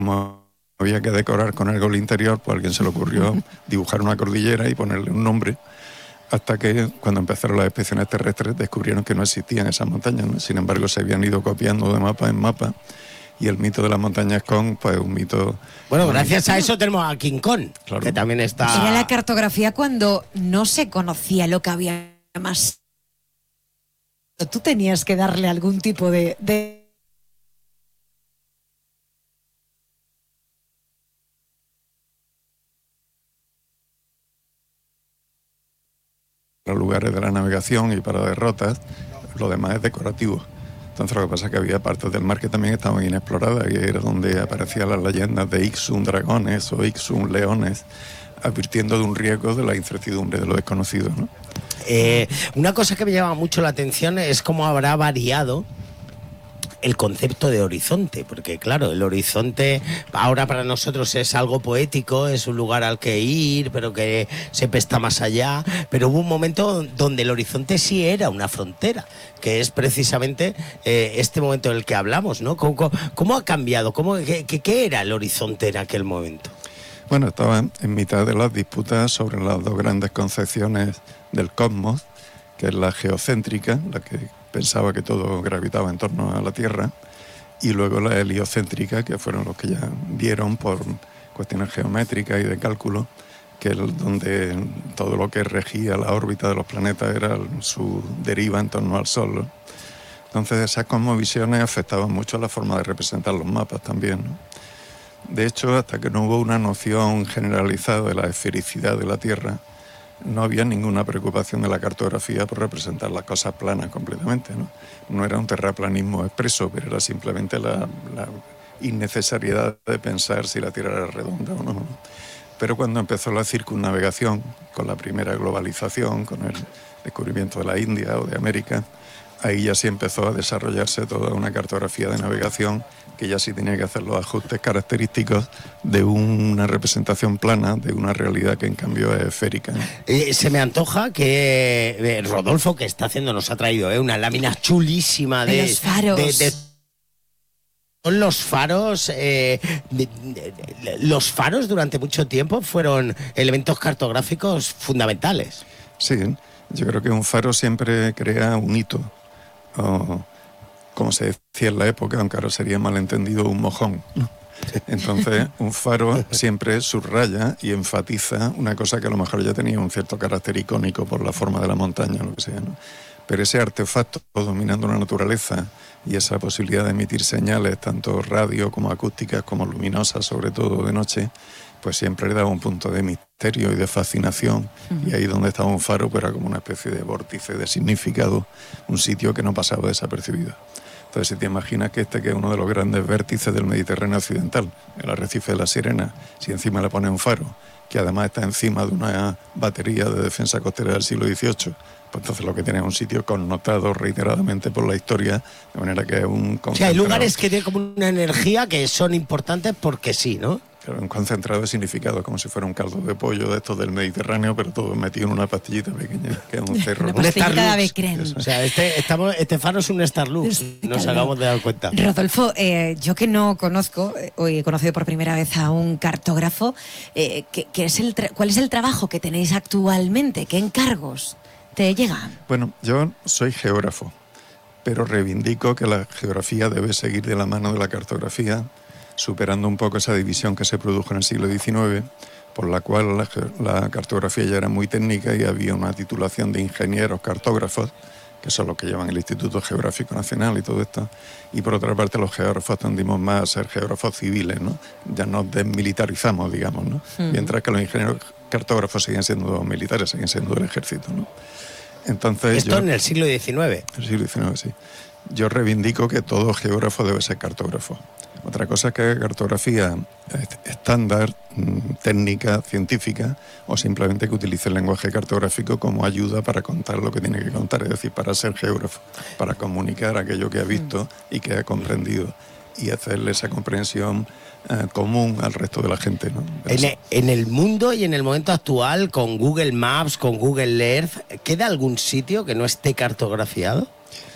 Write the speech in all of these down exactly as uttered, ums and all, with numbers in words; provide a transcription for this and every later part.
como había que decorar con algo el interior, pues a alguien se le ocurrió dibujar una cordillera y ponerle un nombre, hasta que cuando empezaron las expediciones terrestres descubrieron que no existían esas montañas, ¿no? Sin embargo, se habían ido copiando de mapa en mapa, y el mito de las montañas Kong, pues un mito... Bueno, gracias a eso tenemos a King Kong, claro, que también está... Era la cartografía cuando no se conocía lo que había más. Tú tenías que darle algún tipo de... de... los lugares de la navegación y para derrotas, lo demás es decorativo. Entonces lo que pasa es que había partes del mar que también estaban inexploradas, y era donde aparecían las leyendas de Ixun dragones o Ixun leones, advirtiendo de un riesgo de la incertidumbre, de lo desconocido, ¿no? Eh, una cosa que me llama mucho la atención es cómo habrá variado el concepto de horizonte, porque claro, el horizonte ahora para nosotros es algo poético, es un lugar al que ir, pero que siempre está más allá, pero hubo un momento donde el horizonte sí era una frontera, que es precisamente eh, este momento del que hablamos, ¿no? ¿Cómo, cómo, cómo ha cambiado? ¿Cómo, qué, qué era el horizonte en aquel momento? Bueno, estaba en mitad de las disputas sobre las dos grandes concepciones del cosmos, que es la geocéntrica, la que pensaba que todo gravitaba en torno a la Tierra, y luego la heliocéntrica, que fueron los que ya vieron por cuestiones geométricas y de cálculo, que es donde todo lo que regía la órbita de los planetas era su deriva en torno al Sol, ¿no? Entonces esas cosmovisiones afectaban mucho a la forma de representar los mapas también, ¿no? De hecho, hasta que no hubo una noción generalizada de la esfericidad de la Tierra, no había ninguna preocupación de la cartografía por representar las cosas planas completamente, ¿no? No era un terraplanismo expreso, pero era simplemente la, la innecesariedad de pensar si la Tierra era redonda o no, ¿no? Pero cuando empezó la circunnavegación, con la primera globalización, con el descubrimiento de la India o de América, ahí ya sí empezó a desarrollarse toda una cartografía de navegación que ya sí tenía que hacer los ajustes característicos de una representación plana, de una realidad que en cambio es esférica, ¿no? Eh, se me antoja que eh, Rodolfo, que está haciendo, nos ha traído eh, una lámina chulísima de... de los faros. De, de, Son los faros, eh, de, de, de, los faros durante mucho tiempo fueron elementos cartográficos fundamentales. Sí, yo creo que un faro siempre crea un hito, o, como se decía en la época, aunque ahora sería malentendido, un mojón, ¿no? Entonces un faro siempre subraya y enfatiza una cosa que a lo mejor ya tenía un cierto carácter icónico por la forma de la montaña o lo que sea, ¿no? Pero ese artefacto dominando la naturaleza y esa posibilidad de emitir señales, tanto radio como acústicas, como luminosas, sobre todo de noche, pues siempre le daba un punto de misterio y de fascinación. Uh-huh. Y ahí donde estaba un faro, pues era como una especie de vórtice de significado, un sitio que no pasaba desapercibido. Entonces, si te imaginas que este, que es uno de los grandes vértices del Mediterráneo occidental, el arrecife de la Sirena, si encima le pones un faro, que además está encima de una batería de defensa costera del siglo dieciocho, pues entonces lo que tiene es un sitio connotado reiteradamente por la historia, de manera que es un concentrado. O sea, hay lugares que tienen como una energía que son importantes porque sí, ¿no? Claro, un concentrado de significado, como si fuera un caldo de pollo de estos del Mediterráneo, pero todo metido en una pastillita pequeña, que es un cerro. Una pastillita de Becren. O sea, este, estamos, este faro es un Starlux, nos acabamos de dar cuenta. Rodolfo, eh, yo que no conozco, hoy he conocido por primera vez a un cartógrafo, eh, ¿qué, qué es el tra- ¿cuál es el trabajo que tenéis actualmente? ¿Qué encargos te llegan? Bueno, yo soy geógrafo, pero reivindico que la geografía debe seguir de la mano de la cartografía, superando un poco esa división que se produjo en el siglo diecinueve, por la cual la, la cartografía ya era muy técnica y había una titulación de ingenieros cartógrafos, que son los que llevan el Instituto Geográfico Nacional y todo esto, y por otra parte los geógrafos tendimos más a ser geógrafos civiles, ¿no? Ya nos desmilitarizamos, digamos, ¿no? Uh-huh. Mientras que los ingenieros cartógrafos siguen siendo militares, siguen siendo del ejército, ¿no? Entonces, esto yo, en el siglo diecinueve. En el siglo diecinueve, sí. Yo reivindico que todo geógrafo debe ser cartógrafo. Otra cosa es que cartografía estándar, técnica, científica, o simplemente que utilice el lenguaje cartográfico como ayuda para contar lo que tiene que contar, es decir, para ser geógrafo, para comunicar aquello que ha visto y que ha comprendido y hacerle esa comprensión eh, común al resto de la gente, ¿no? En el, en el mundo y en el momento actual, con Google Maps, con Google Earth, ¿queda algún sitio que no esté cartografiado?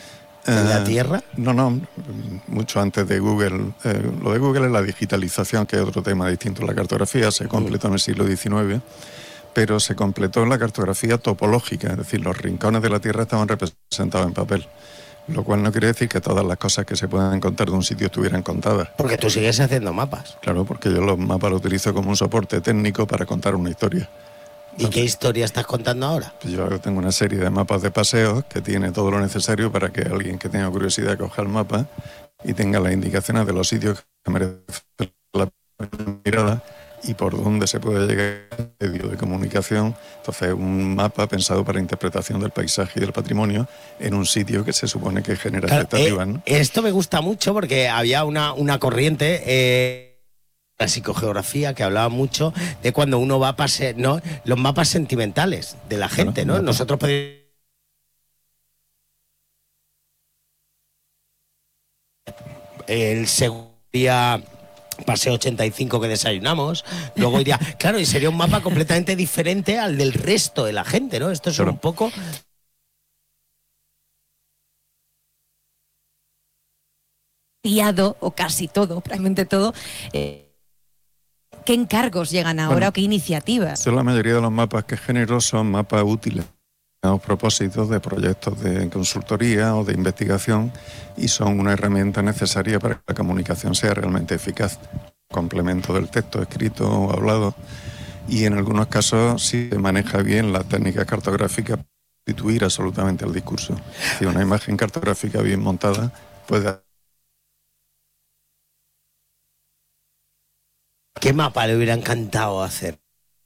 en la Eh, Tierra? No, no, mucho antes de Google. Eh, lo de Google es la digitalización, que es otro tema distinto. La cartografía se completó en el siglo diecinueve, pero se completó en la cartografía topológica, es decir, los rincones de la Tierra estaban representados en papel, lo cual no quiere decir que todas las cosas que se puedan contar de un sitio estuvieran contadas. Porque tú sigues haciendo mapas. Claro, porque yo los mapas los utilizo como un soporte técnico para contar una historia. ¿Y qué historia estás contando ahora? Pues yo tengo una serie de mapas de paseos que tiene todo lo necesario para que alguien que tenga curiosidad coja el mapa y tenga las indicaciones de los sitios que merecen la mirada y por dónde se puede llegar a medio de comunicación. Entonces, un mapa pensado para interpretación del paisaje y del patrimonio en un sitio que se supone que genera Claro, expectativas, eh, ¿no? Esto me gusta mucho porque había una, una corriente... Eh, la psicogeografía que hablaba mucho de cuando uno va a pasear, ¿no? Los mapas sentimentales de la gente, Claro, ¿no? Nosotros podemos... El segundo paseo ochenta y cinco que desayunamos, luego iría... Claro, y sería un mapa completamente diferente al del resto de la gente, ¿no? Esto es Claro. un poco... Fiado, o casi todo, prácticamente todo. Eh, ¿Qué encargos llegan ahora Bueno, o qué iniciativas? Yo la mayoría de los mapas que genero son mapas útiles a los propósitos de proyectos de consultoría o de investigación y son una herramienta necesaria para que la comunicación sea realmente eficaz, complemento del texto escrito o hablado, y en algunos casos si se maneja bien la técnica cartográfica puede sustituir absolutamente al discurso. Si una imagen cartográfica bien montada puede... ¿Qué mapa le hubiera encantado hacer?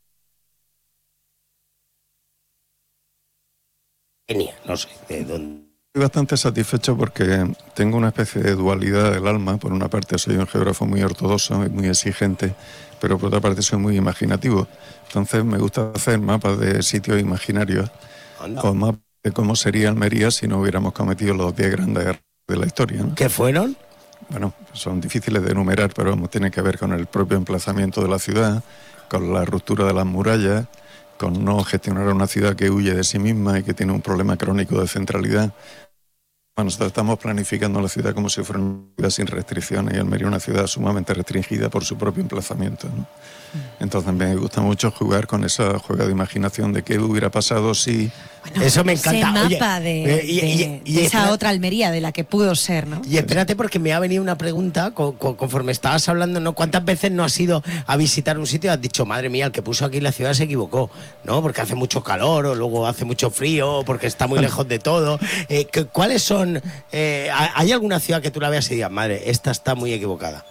Genia, no sé, de dónde... Estoy bastante satisfecho porque tengo una especie de dualidad del alma. Por una parte soy un geógrafo muy ortodoxo y muy exigente, pero por otra parte soy muy imaginativo. Entonces me gusta hacer mapas de sitios imaginarios Anda. o mapas de cómo sería Almería si no hubiéramos cometido los diez grandes errores de la historia, ¿no? ¿Qué fueron? Bueno, son difíciles de enumerar, pero vamos, tiene que ver con el propio emplazamiento de la ciudad, con la ruptura de las murallas, con no gestionar una ciudad que huye de sí misma y que tiene un problema crónico de centralidad. Bueno, nosotros estamos planificando la ciudad como si fuera una ciudad sin restricciones y Almería una ciudad sumamente restringida por su propio emplazamiento, ¿no? Entonces me gusta mucho jugar con esa juega de imaginación de qué hubiera pasado si... Bueno, Eso me encanta. ese mapa Oye, de, eh, y- de- y- y de esa espera- otra Almería de la que pudo ser, ¿no? Y espérate porque me ha venido una pregunta co- co- conforme estabas hablando, ¿no? ¿Cuántas veces no has ido a visitar un sitio y has dicho, madre mía, el que puso aquí la ciudad se equivocó, ¿no? Porque hace mucho calor o luego hace mucho frío o porque está muy lejos de todo. Eh, ¿qué- ¿Cuáles son? eh, ¿Hay alguna ciudad que tú la veas y digas, madre, esta está muy equivocada?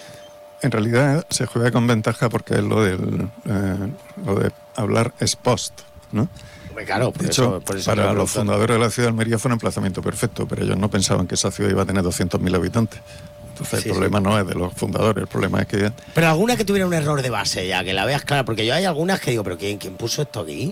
En realidad se juega con ventaja porque es lo, del, eh, lo de hablar es post, ¿no? Hombre, claro, por De hecho, eso, por eso para te lo los pregunto. fundadores de la ciudad de Almería fue un emplazamiento perfecto, pero ellos no pensaban que esa ciudad iba a tener doscientos mil habitantes. Entonces Sí, el problema no es de los fundadores, el problema es que... Pero alguna que tuviera un error de base ya, que la veas clara, porque yo hay algunas que digo, pero ¿quién, quién puso esto aquí?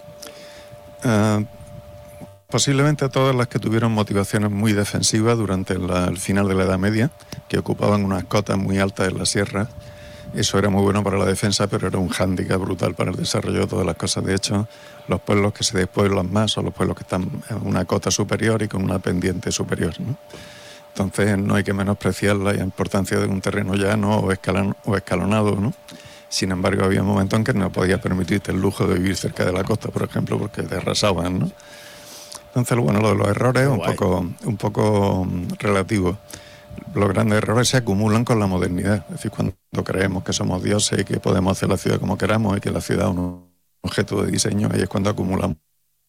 eh, posiblemente todas las que tuvieron motivaciones muy defensivas durante la- el final de la Edad Media, que ocupaban unas cotas muy altas en la sierra. Eso era muy bueno para la defensa, pero era un hándicap brutal para el desarrollo de todas las cosas. De hecho, los pueblos que se despueblan más son los pueblos que están en una cota superior y con una pendiente superior, ¿no? Entonces no hay que menospreciar la importancia de un terreno llano o, escalan- o escalonado, ¿no? Sin embargo, había momentos en que no podías permitirte el lujo de vivir cerca de la costa, por ejemplo, porque te arrasaban, ¿no? Entonces, bueno, lo de los errores es un Guay. poco, un poco mm, relativo. Los grandes errores se acumulan con la modernidad. Es decir, cuando creemos que somos dioses y que podemos hacer la ciudad como queramos y que la ciudad es un objeto de diseño, ahí es cuando acumulamos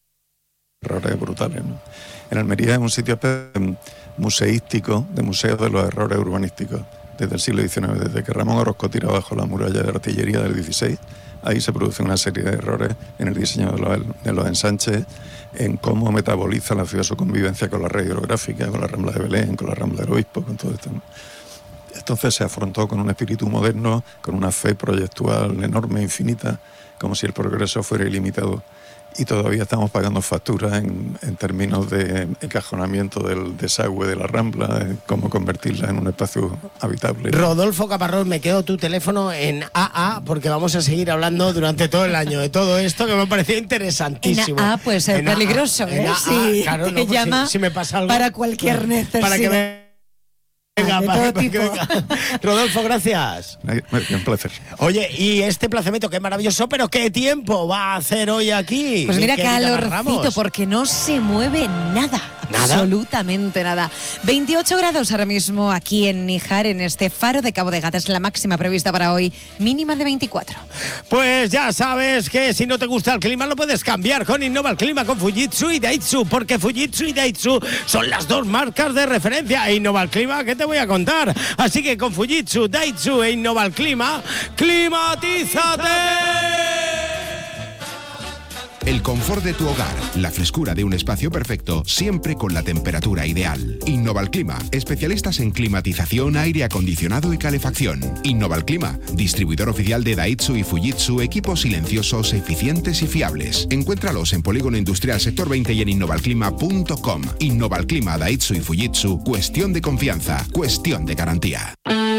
errores brutales, ¿no? En Almería es un sitio museístico, de museos de los errores urbanísticos, desde el siglo diecinueve, desde que Ramón Orozco tira abajo la muralla de artillería del dieciséis. Ahí se produce una serie de errores en el diseño de los, de los ensanches, en cómo metaboliza la ciudad su convivencia con la red hidrográfica, con la Rambla de Belén, con la Rambla del Obispo, con todo esto, ¿no? Entonces se afrontó con un espíritu moderno, con una fe proyectual enorme, infinita, como si el progreso fuera ilimitado. y todavía estamos pagando facturas en, en términos de encajonamiento del desagüe de la Rambla, de cómo convertirla en un espacio habitable. Rodolfo Caparrós, me quedo tu teléfono en A A porque vamos a seguir hablando durante todo el año de todo esto que me pareció interesantísimo. En A A puede ser peligroso, A A, ¿eh? en A A, Sí, claro, te no, pues llama si, si me pasa algo, para cualquier necesidad. Para que me... Venga, de para, todo para que tipo. venga. Rodolfo, gracias. Un placer. Oye, y este plazamiento, qué maravilloso, pero ¿qué tiempo va a hacer hoy aquí? Pues mira, Querida calorcito, Ramos. porque no se mueve nada. ¿Nada? Absolutamente nada. veintiocho grados ahora mismo aquí en Níjar, en este faro de Cabo de Gata. Es la máxima prevista para hoy, mínima de veinticuatro. Pues ya sabes que si no te gusta el clima lo puedes cambiar con Innova el Clima, con Fujitsu y Daitsu, porque Fujitsu y Daitsu son las dos marcas de referencia. E Innova el Clima, ¿qué te voy a contar? Así que con Fujitsu, Daitsu e Innova el Clima, ¡climatízate! El confort de tu hogar, la frescura de un espacio perfecto, siempre con la temperatura ideal. Innova Clima, especialistas en climatización, aire acondicionado y calefacción. Innova Clima, distribuidor oficial de Daitsu y Fujitsu, equipos silenciosos, eficientes y fiables. Encuéntralos en Polígono Industrial Sector veinte y en innovalclima punto com. Innova Clima, Daitsu y Fujitsu, cuestión de confianza, cuestión de garantía.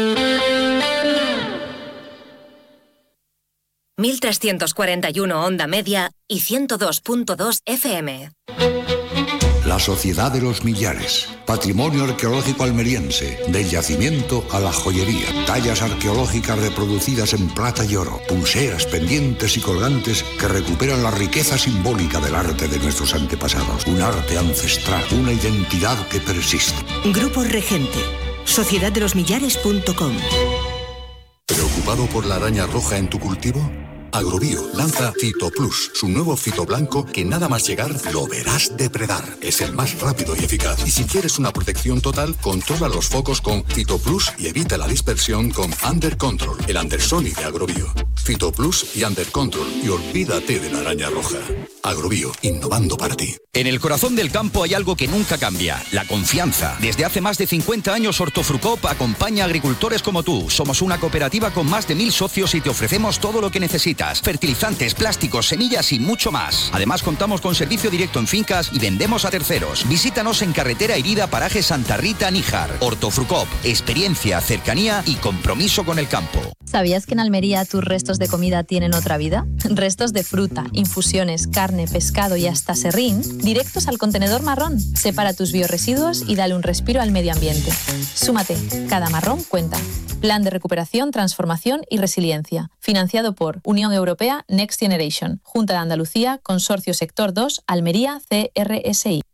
mil trescientos cuarenta y uno onda media y ciento dos punto dos F M. La Sociedad de los Millares, patrimonio arqueológico almeriense, del yacimiento a la joyería, tallas arqueológicas reproducidas en plata y oro, pulseras, pendientes y colgantes que recuperan la riqueza simbólica del arte de nuestros antepasados, un arte ancestral, una identidad que persiste. Grupo Regente, sociedad de los millares punto com. ¿Preocupado por la araña roja en tu cultivo? Agrobio lanza Fito Plus, su nuevo fito blanco que nada más llegar lo verás depredar. Es el más rápido y eficaz. Y si quieres una protección total, controla los focos con Fito Plus y evita la dispersión con Under Control, el Andersonic de Agrobio. Fito Plus y Under Control y olvídate de la araña roja. Agrobio, innovando para ti. En el corazón del campo hay algo que nunca cambia, la confianza. Desde hace más de cincuenta años Hortofrucop acompaña a agricultores como tú. Somos una cooperativa con más de mil socios y te ofrecemos todo lo que necesitas. Fertilizantes, plásticos, semillas y mucho más. Además contamos con servicio directo en fincas y vendemos a terceros. Visítanos en Carretera Herida, Paraje Santa Rita, Níjar. Hortofrucop, experiencia, cercanía y compromiso con el campo. ¿Sabías que en Almería tus restos de comida tienen otra vida? Restos de fruta, infusiones, carne, pescado y hasta serrín, directos al contenedor marrón. Separa tus biorresiduos y dale un respiro al medio ambiente. Súmate, cada marrón cuenta. Plan de recuperación, transformación y resiliencia. Financiado por Unión Europea Next Generation, Junta de Andalucía, Consorcio Sector dos, Almería, C R S I.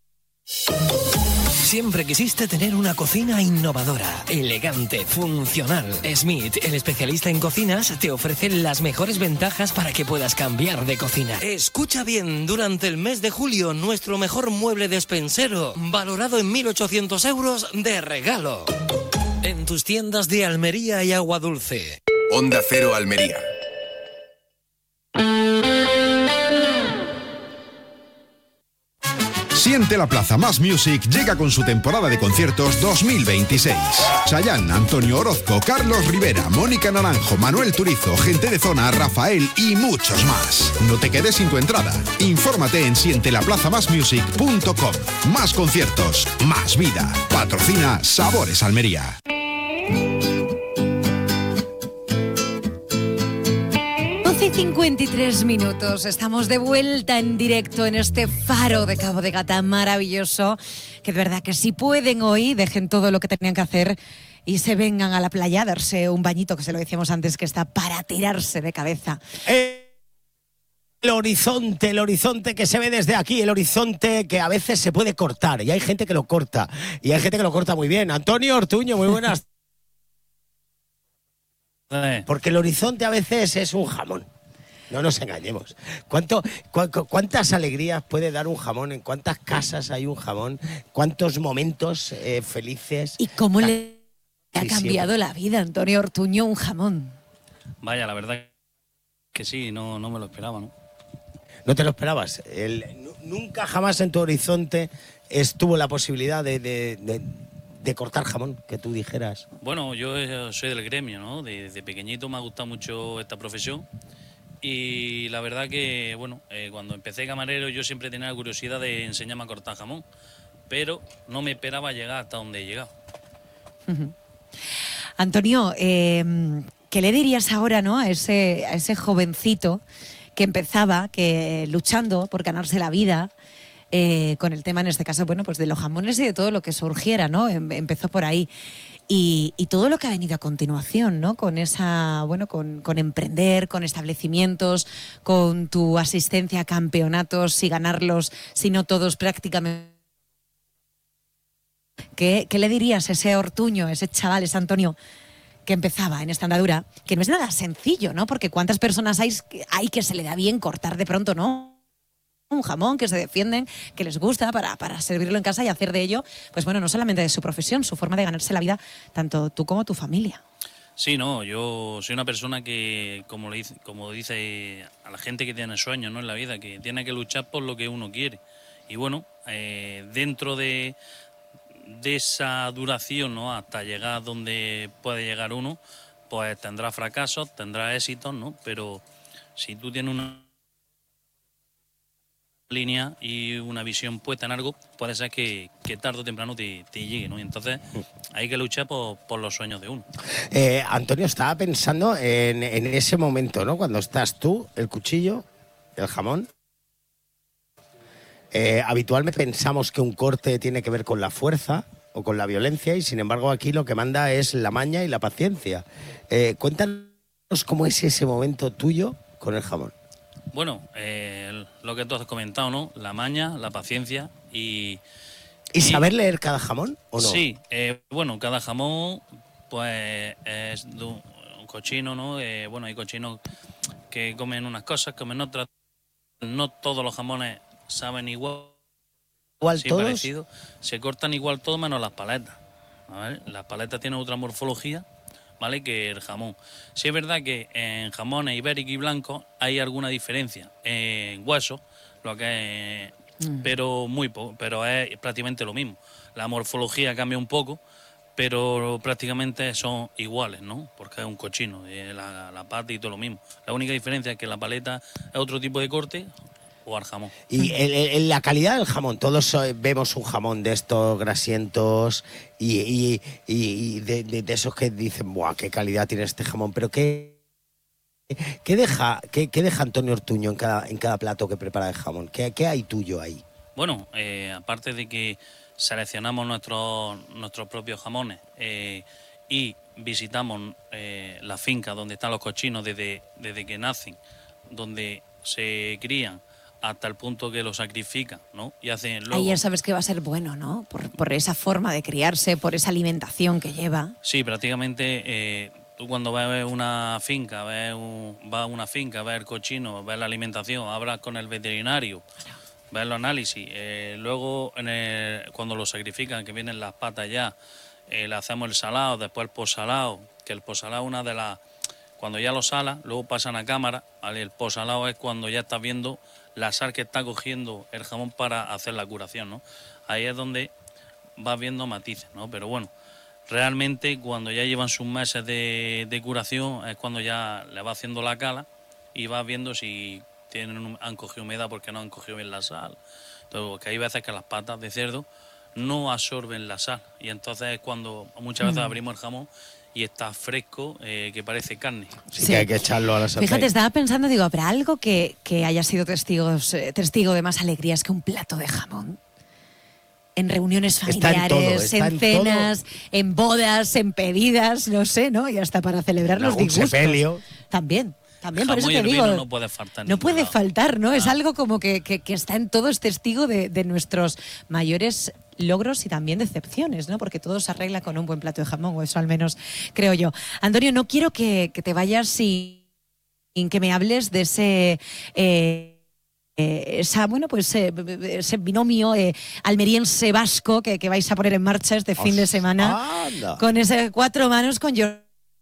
Siempre quisiste tener una cocina innovadora, elegante, funcional. Smith, el especialista en cocinas, te ofrece las mejores ventajas para que puedas cambiar de cocina. Escucha bien, durante el mes de julio, nuestro mejor mueble despensero, valorado en mil ochocientos euros de regalo. En tus tiendas de Almería y Agua Dulce. Onda Cero Almería. Siente la Plaza Más Music llega con su temporada de conciertos dos mil veintiséis. Chayanne, Antonio Orozco, Carlos Rivera, Mónica Naranjo, Manuel Turizo, Gente de Zona, Rafael y muchos más. No te quedes sin tu entrada. Infórmate en siente la plaza más music punto com. Más conciertos, más vida. Patrocina Sabores Almería. cincuenta y tres minutos, estamos de vuelta en directo en este faro de Cabo de Gata maravilloso, que de verdad que si pueden hoy, dejen todo lo que tenían que hacer y se vengan a la playa a darse un bañito, que se lo decíamos antes, que está para tirarse de cabeza. El horizonte, el horizonte que se ve desde aquí, el horizonte que a veces se puede cortar, y hay gente que lo corta, y hay gente que lo corta muy bien. Antonio Ortuño, muy buenas. Porque el horizonte a veces es un jamón. No nos engañemos. ¿Cuánto, cu- ¿Cuántas alegrías puede dar un jamón? ¿En cuántas casas hay un jamón? ¿Cuántos momentos eh, felices? ¿Y cómo Ah, le ha sí, cambiado sí. la vida, Antonio Ortuño, un jamón? Vaya, la verdad que sí, no, no me lo esperaba, ¿no? ¿No te lo esperabas? El, nu- nunca jamás en tu horizonte estuvo la posibilidad de, de, de, de cortar jamón, que tú dijeras. Bueno, yo eh, soy del gremio, ¿no? Desde pequeñito me ha gustado mucho esta profesión Y la verdad que, bueno, eh, cuando empecé camarero yo siempre tenía la curiosidad de enseñarme a cortar jamón, pero no me esperaba llegar hasta donde he llegado. Uh-huh. Antonio, eh, ¿qué le dirías ahora, ¿no?, a ese, a ese jovencito que empezaba, que luchando por ganarse la vida, eh, con el tema, en este caso, bueno, pues de los jamones y de todo lo que surgiera, ¿no? Em, empezó por ahí. Y, y todo lo que ha venido a continuación, ¿no? Con esa, bueno, con, con emprender, con establecimientos, con tu asistencia a campeonatos y ganarlos, si no todos prácticamente. ¿Qué, qué le dirías a ese Ortuño, a ese chaval, ese Antonio, que empezaba en esta andadura? Que no es nada sencillo, ¿no? Porque cuántas personas hay, hay que se le da bien cortar de pronto, ¿no? Un jamón, que se defienden, que les gusta para, para servirlo en casa y hacer de ello, pues bueno, no solamente de su profesión, su forma de ganarse la vida, tanto tú como tu familia. Sí, no, yo soy una persona que, como, le, como dice a la gente que tiene sueños, ¿no?, en la vida, que tiene que luchar por lo que uno quiere. Y bueno, eh, dentro de, de esa duración, ¿no?, hasta llegar donde puede llegar uno, pues tendrá fracasos, tendrá éxitos, ¿no? Pero si tú tienes una línea y una visión puesta en algo, puede ser que, que tarde o temprano te, te llegue, ¿no? Y entonces hay que luchar por, por los sueños de uno. Eh, Antonio, estaba pensando en, en ese momento, ¿no? Cuando estás tú, el cuchillo, el jamón. Eh, habitualmente pensamos que un corte tiene que ver con la fuerza o con la violencia, y sin embargo aquí lo que manda es la maña y la paciencia. Eh, cuéntanos cómo es ese momento tuyo con el jamón. Bueno, eh, lo que tú has comentado, ¿no? La maña, la paciencia y... ¿Y saber leer cada jamón o no? Sí, eh, bueno, cada jamón pues es de un cochino, ¿no? Eh, bueno, hay cochinos que comen unas cosas, comen otras. No todos los jamones saben igual. ¿Igual sí, todos? parecido. Se cortan igual todos menos las paletas. ¿Vale? Las paletas tienen otra morfología, ¿vale?, que el jamón. Sí es verdad que en jamones ibéricos y blancos hay alguna diferencia en hueso, lo que es, mm. pero muy poco, pero es prácticamente lo mismo. La morfología cambia un poco, pero prácticamente son iguales, ¿no? Porque es un cochino, la, la pata y todo lo mismo. La única diferencia es que la paleta es otro tipo de corte o al jamón. Y en, en la calidad del jamón, todos vemos un jamón de estos grasientos y, y, y de, de, de esos que dicen, ¡buah, qué calidad tiene este jamón! Pero ¿qué, qué, deja, qué, qué deja Antonio Ortuño en cada, en cada plato que prepara el jamón? ¿Qué, qué hay tuyo ahí? Bueno, eh, aparte de que seleccionamos nuestros, nuestros propios jamones eh, y visitamos eh, la finca donde están los cochinos desde, desde que nacen, donde se crían, hasta el punto que lo sacrifican, ¿no? Y hacen luego... Ahí ya sabes que va a ser bueno, ¿no? Por, por esa forma de criarse, por esa alimentación que lleva. Sí, prácticamente eh, tú cuando ves una finca, ves un, vas a una finca, ves el cochino, ves la alimentación, hablas con el veterinario, claro, ves los análisis, eh, luego en el, cuando lo sacrifican, que vienen las patas ya, eh, le hacemos el salado, después el posalado, que el posalado es una de las... Cuando ya lo salas, luego pasan a cámara, ¿vale? El posalado es cuando ya estás viendo la sal que está cogiendo el jamón para hacer la curación, ¿no? Ahí es donde vas viendo matices, ¿no? Pero bueno, realmente cuando ya llevan sus meses de, de curación es cuando ya le va haciendo la cala y vas viendo si tienen, han cogido humedad porque no han cogido bien la sal. Entonces, porque hay veces que las patas de cerdo no absorben la sal y entonces es cuando muchas veces abrimos el jamón y está fresco, eh, que parece carne. Sí, sí, que hay que echarlo a la sartén. Fíjate, estaba pensando, digo, ¿habrá algo que, que haya sido testigos, eh, testigo de más alegrías que un plato de jamón? En reuniones familiares, en, en cenas, en, en bodas, en pedidas, no sé, ¿no? Y hasta para celebrar los disgustos. Sepelio. También. También, jamón por eso te y digo, vino no puede faltar. No puede lado. faltar, ¿no? Ah. Es algo como que, que, que está en todo, es testigo de, de nuestros mayores logros y también decepciones, ¿no? Porque todo se arregla con un buen plato de jamón, o eso al menos creo yo. Antonio, no quiero que, que te vayas sin, sin que me hables de ese... Eh, Eh, esa, bueno, pues eh, ese binomio eh, almeriense vasco que, que vais a poner en marcha este fin de semana. Anda. Con ese cuatro manos con Joseba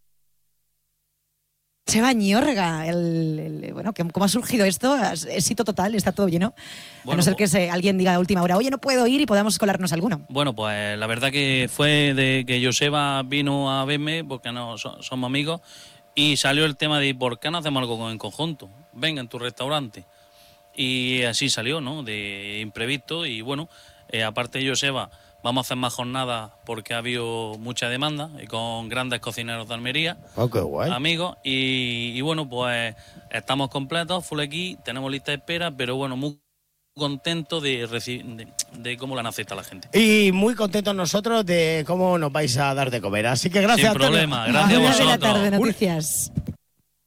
Ñorga. El, el, bueno, ¿cómo ha surgido esto? Éxito total, está todo lleno. Bueno, a no ser que se, alguien diga a última hora, oye, no puedo ir y podamos colarnos alguno. Bueno, pues la verdad que fue de que Joseba vino a verme, porque no so, somos amigos, Y salió el tema de ¿por qué no hacemos algo en conjunto? Venga, en tu restaurante. Y así salió, ¿no? De imprevisto. Y bueno, eh, aparte de Joseba, vamos a hacer más jornadas porque ha habido mucha demanda y con grandes cocineros de Almería. Oh, qué guay. Amigos. Y, y bueno, pues estamos completos, full aquí, tenemos lista de espera, pero bueno, muy contento de, de, de cómo la han aceptado la gente. Y muy contentos nosotros de cómo nos vais a dar de comer. Así que gracias. Sin problema, gracias a Una de la vosotros. tarde, noticias.